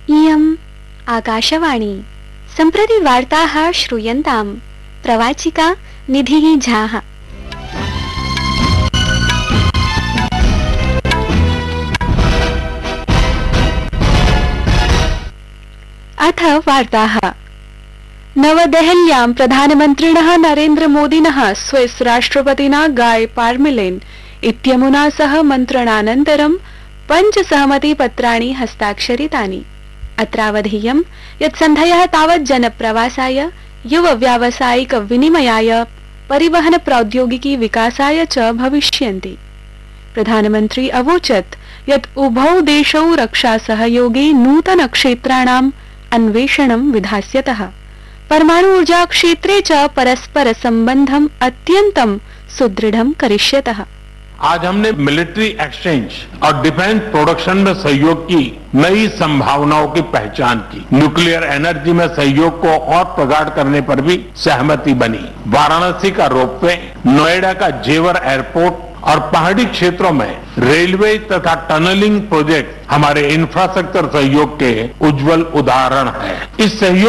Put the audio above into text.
इयम् आकाशवाणी सम्प्रति वार्ताः श्रूयन्ताम्। प्रवाचिका निधिः झाः। अथ वार्ताः। नवदेहल्यां प्रधानमन्त्रिणः नरेन्द्रमोदिनः स्विस् राष्ट्रपतिना गाय पार्मेलिन इत्यमुना सह मन्त्रणानन्तरं 5 सहमतिपत्राणि हस्ताक्षरितानि। अत्रावधेयं यत् सन्धयः तावत् जनप्रवासाय, युव व्यावसायिक विनिमयाय, परिवहन प्रौद्योगिकी विकासाय च भविष्यन्ति। प्रधानमन्त्री अवोचत् यत् उभौ देशौ रक्षा सहयोगे नूतन क्षेत्राणाम् अन्वेषणं विधास्यतः। परमाणु ऊर्जा क्षेत्रे च परस्पर संबंधम अत्यंतं सुदृढ़ं करिष्यतः। आज हमने मिलिट्री एक्सचेंज और डिफेंस प्रोडक्शन में सहयोग की नई संभावनाओं की पहचान की। न्यूक्लियर एनर्जी में सहयोग को और प्रगाढ़ करने पर भी सहमति बनी। वाराणसी का रोपवे, नोएडा का जेवर एयरपोर्ट और पहाड़ी क्षेत्रों में रेलवे तथा टनलिंग प्रोजेक्ट हमारे इंफ्रास्ट्रक्चर सहयोग के उज्जवल उदाहरण हैं। इस सहयोग